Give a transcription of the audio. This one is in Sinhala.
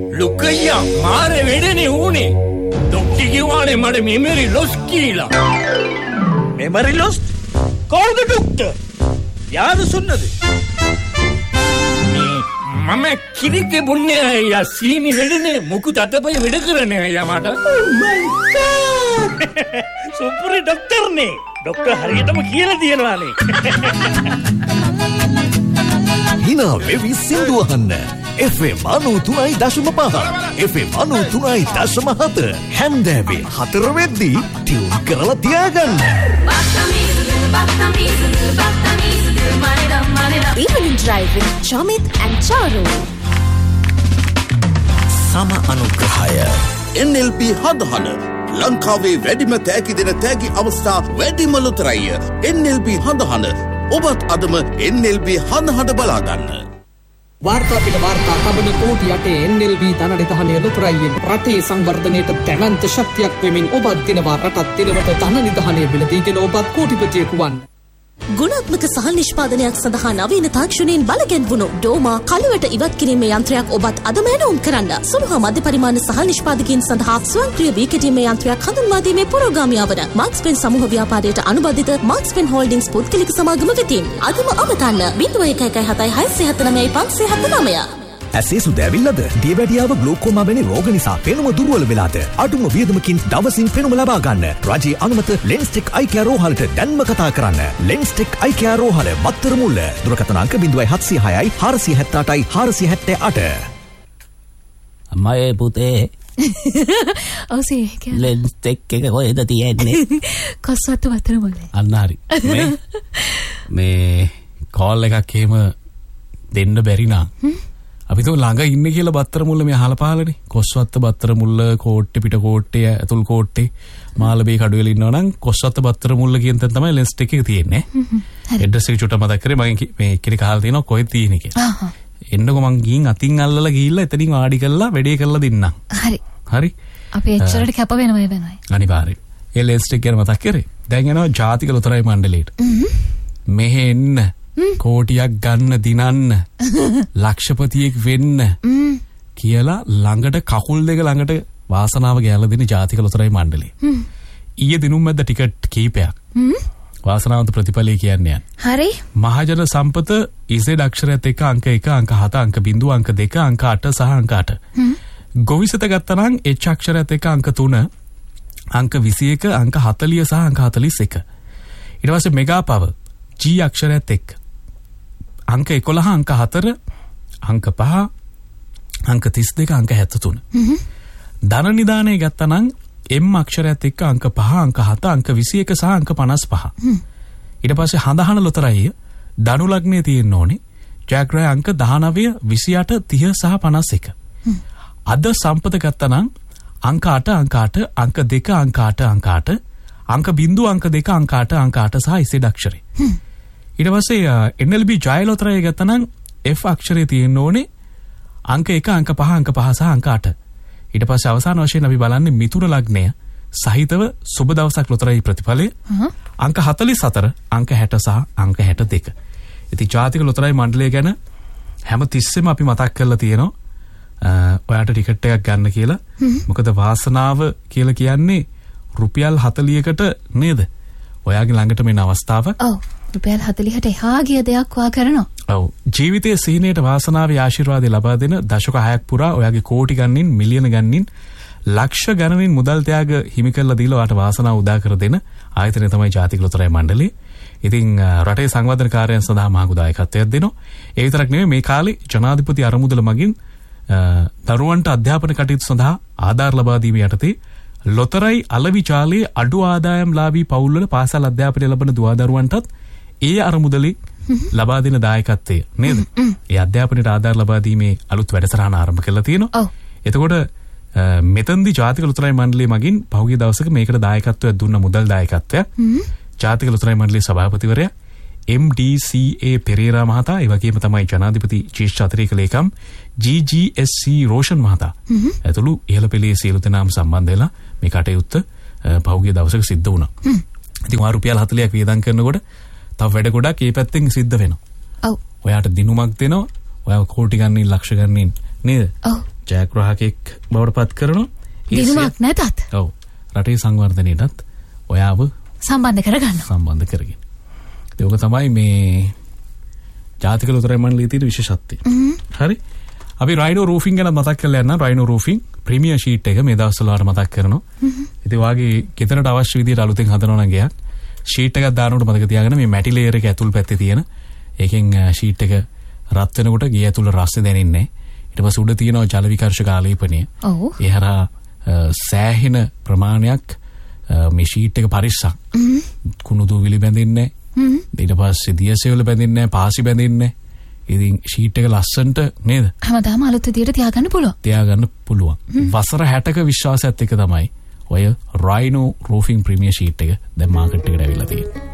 ලොකయ్యා මාර වෙඩනේ ඌනේ. ડોක්ටර් කිව්වානේ මට මෙමරි ලොස් කියලා. Memory Los? කවුද ડોක්ටර්? යාද සුන්නද? මම කිරිකේ බුන්නේ අයියා සීනි වෙඩනේ මුකුත් අතපය වෙඩ කරන්නේ අයියා මට. Oh my god! සුපරි ડોක්ටර් නේ. ડોක්ටර් හරියටම කියලා දිනවානේ. හිනා වෙවි සින්දු අහන්න. FM 93.5 FM 93.7 හැන්දෑවේ 4 වෙද්දී ටියුන් කරලා තියාගන්න. Evening drive with Jamit and Charu. සම අනුග්‍රහය NLP හදහන ලංකාවේ වැඩිම තෑගි දෙන තෑගි අවස්ථා වැඩිම ලොතරැය. NLP හදහන ඔබත් අදම NLP හදහට බලාගන්න. वार्ता पिट वार्ता तबन कोटि यटे NLB धननिधानය ලොතරැයියෙන් රටේ සංවර්ධනයට දැවැන්ත ශක්තියක් වෙමින් ඔබත් දිනවා රටත් දිනවට ධන නිධානය බිලදීගෙන ඔබත් කෝටිපතියෙකු වන්. ගුණාත්මක සහල් නිෂ්පාදනයක් සඳහා නවීන තාක්ෂණයෙන් බලගැන්වුණු ඩෝමා කළුවට ඉවත් කිරීමේ යන්ත්‍රයක් ඔබත් අදම ඇනවුම් කරන්න. සුළු හා මධ්‍ය පරිමාණ සහල් නිෂ්පාදකයන් සඳහා ස්වයංක්‍රීය වී කැටීමේ යන්ත්‍රයක් හඳුන්වා දීමේ පුරෝගාමී අවන මාක්ස්පෙන් සමූහ ව්‍යාපාරයට අනුබද්ධිත මාක්ස්පෙන් හෝල්ඩින්ග්ස් පුද්ගලික සමාගම වෙතින් අදම අමතන්න 01176579. ඇසේ සුදැවිල්ලද දියවැඩියාව ග්ලූකෝමා වැනි රෝග නිසා පෙනුම දුර්වල වෙලාද අඩුම වියදමකින් දවසින් පෙනුම ලබා ගන්න රජයේ අනුමත ලෙන්ස්ටෙක් අයි කෙයාර් රෝහලට දැන්ම කතා කරන්න. ලෙන්ස්ටෙක් අයි කෙයාර් රෝහල මත්තර මුල්ල දුරකථන අංක 0706යි 478යි 478. අම්මේ පුතේ ඔසේ ලෙන්ස්ටෙක් එක කොහෙද තියෙන්නේ? කොස්සත් වතර මොලේ. අන්න හරි. මේ කෝල් එකක් එහෙම දෙන්න බැරි නා අපි તો ළඟ ඉන්නේ කියලා බත්තර මුල්ල මේ අහලා පහලනේ. කොස්වත්ත බත්තර මුල්ල කෝට්ටේ පිට කෝට්ටේ ඇතුල් කෝට්ටේ මාළබේ කඩුවෙල ඉන්නවා නම් කොස්වත්ත බත්තර මුල්ල කියන තැන තමයි ලෙන්ස්ටෙක් එක තියෙන්නේ. ඇඩ්‍රස් එක චුට්ටක් මතක් කරේ මම මේ කෙනෙක් අහලා තියෙනවා කොහෙද තියෙන්නේ කියලා. එන්නකො මං ගිහින් අතින් අල්ලලා ගිහිල්ලා එතනින් වාඩි කරලා වැඩේ කරලා දෙන්නම්. හරි. හරි. අපි එච්චරට කැප වෙනවා වෙනවයි. අනිවාර්යෙන්. ඒ ලෙන්ස්ටෙක් ගැන මතක් කරේ. දැන් යනවා ජාතික ලොතරැයි මණ්ඩලයට. මෙහෙ එන්න. කෝටියක් ගන්න දිනන්න ලක්ෂපතියෙක් වෙන්න කියලා ළඟට කකුල් දෙක ළඟට වාසනාව ගෑලා දෙන ජාතික ලොතරැයි මණ්ඩලය. ඊයේ දිනුම් මැද ටිකට් කීපයක්. වාසනාවන්ත ප්‍රතිඵලය කියන්නේ. හරි. මහජන සම්පත ඉසෙඩ් අක්ෂරයත් එක්ක අංක 1 අංක 7 අංක 0 අංක 2 අංක 8 සහ අංක 8. ගොවිසත ගත්තා නම් H අක්ෂරයත් එක්ක අංක 3 අංක 21 අංක 40 සහ අංක 41. ඊට පස්සේ මෙගා පව G අක්ෂරයත් එක්ක අංක 11 අංක 4 අංක 5 අංක 32 අංක 73. ධන නිදානේ ගත්තා නම් M අක්ෂරයත් එක්ක අංක 5 අංක 7 අංක 21 සහ අංක 55. ඊට පස්සේ හඳහන ලොතරැයි ධනු ලග්නේ තියෙන්න ඕනේ. ජයග්‍රහය අංක 19 28 30 සහ 51. අද සම්පත ගත්තා නම් අංක 8 අංක 8 අංක 2 අංක 8 අංක 8 අංක 0 අංක 2 අංක 8 අංක 8 සහ ඉසෙඩ් අක්ෂරය. ඊට පස්සේ NLB ජය ලොතරැයි ගත්තා නම් F අක්ෂරය තියෙන්න ඕනේ අංක 1 අංක 5 අංක 5 සහ අංක 8. ඊට පස්සේ අවසාන වශයෙන් අපි බලන්නේ මිථුන ලග්නය සහිතව සුබ දවසක් ලොතරැයි ප්‍රතිඵලය අංක 44 අංක 60 සහ අංක 62. ඉතින් ජාතික ලොතරැයි මණ්ඩලය ගැන හැම තිස්සෙම අපි මතක් කරලා තියෙනවා ඔයාට ටිකට් එකක් ගන්න කියලා. මොකද වාසනාව කියලා කියන්නේ රුපියල් 40කට නේද? ඔයාගේ ළඟට මෙන්න අවස්ථාවක්. ඔව්. රුපියල් 40ට එහා ගිය දෙයක් ඔයා කරනවා. ඔව්. ජීවිතයේ සිහිනයට වාසනාවේ ආශිර්වාදය ලබා දෙන දශක 6ක් පුරා ඔයාගේ කෝටි ගණනින් මිලියන ගණනින් ලක්ෂ ගණනින් මුදල් ත්‍යාග හිමි කරලා දීලා ඔයාට වාසනාව උදා කර දෙන ආයතනය තමයි ජාතික ලොතරැයි මණ්ඩලය. ඉතින් රටේ සංවර්ධන කාර්යයන් සඳහා මහඟු දායකත්වයක් දෙනවා. ඒ විතරක් නෙවෙයි මේ කාලේ ජනාධිපති අරමුදල මගින් දරුවන්ට අධ්‍යාපන කටයුතු සඳහා ආධාර ලබා දීම යටතේ ලොතරැයි අලවි ජාලයේ අඩු ආදායම් ලාභී පවුල්වල පාසල් අධ්‍යාපනය ලබන දුවදරුවන්ටත් ඒ අරමුදලේ ලබා දෙන දායකත්වය නේද? ඒ අධ්‍යාපනයට ආධාර ලබා දීමේ අලුත් වැඩසටහන ආරම්භ කරලා තියෙනවා. එතකොට මෙතෙන්දී ජාතික ලොතරැයි මණ්ඩලය මගින් පහුගිය දවසක මේකට දායකත්වයක් දුන්න මුදල් දායකත්වයක් ජාතික ලොතරැයි මණ්ඩලයේ සභාපතිවරයා MDCA පෙරේරා මහතා, ඒ වගේම තමයි ජනාධිපති ජ්‍යෙෂ්ඨ අතිරේක ලේකම් GGSC රෝෂන් මහතා ඇතුළු ඉහළ පෙළේ සියලු දෙනාම සම්බන්ධ වෙලා මේ කටයුත්ත පහුගිය දවසක සිද්ධ වුණා. ඉතින් වා රුපියල් 40ක් වියදම් කරනකොට තව වැඩ ගොඩක් ඒ පැත්තෙන් සිද්ධ වෙනවා. ඔව්. ඔයාට දිනුමක් දෙනවා. ඔයා කෝටි ගණනින් ලක්ෂ ගණනින් නේද? ඔව්. ජයග්‍රාහකෙක් බවට පත් කරනවා. දිනුමක් නැතත්. ඔව්. රටේ සංවර්ධනයටත් ඔයාව සම්බන්ධ කරගන්න. සම්බන්ධ කරගෙන. ඒක තමයි මේ ජාතික ලොතරැයි මණ්ඩලයේ තියෙන විශේෂත්වය. හරි. අපි රයිනෝ රූෆින් ගැන මතක් කරලා යන්න. රයිනෝ රූෆින් ප්‍රීමියර් ෂීට් එක මේ දවස්වල වල මතක් කරනවා. ඉතින් වාගේ ගෙදරට අවශ්‍ය විදිහට අලුතෙන් හදනවා නම් ගයක් ෂීට් එකක් දානකොට මතක තියාගන්න මේ මැටි ලේයර් එක ඇතුල් පැත්තේ තියෙන ඒකෙන් ෂීට් එක රත් වෙනකොට ගේ ඇතුළ රස්නේ දැනෙන්නේ නැහැ. ඊට පස්සේ උඩ තියෙනවා ජල විකර්ෂක ආලේපනය. ඔව්. ඒ හරහා සෑහෙන ප්‍රමාණයක් මේ ෂීට් එක පරිස්සම්. කුණු දූවිලි බැඳෙන්නේ නැහැ. ඊට පස්සේ දියසෙවල බැඳෙන්නේ නැහැ, පාසි බැඳෙන්නේ නැහැ. ඉතින් ෂීට් එක ලස්සනට නේද? හැමදාම අලුත් විදියට තියාගන්න පුළුවන්. තියාගන්න පුළුවන්. වසර 60ක විශ්වාසයත් එක්ක තමයි ඔය රයිනෝ රූෆින් ප්‍රීමියර් ෂීට් එක දැන් මාකට් එකට ඇවිල්ලා තියෙන්නේ.